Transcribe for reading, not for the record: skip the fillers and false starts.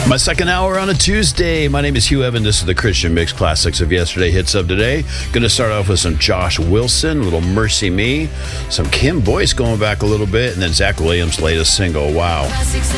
My second hour on a Tuesday. My name is Hugh Evan. This is the Christian Mix Classics of Yesterday, Hits of Today. Going to start off with some Josh Wilson, a little Mercy Me, some Kim Boyce going back a little bit, and then Zach Williams' latest single, Wow.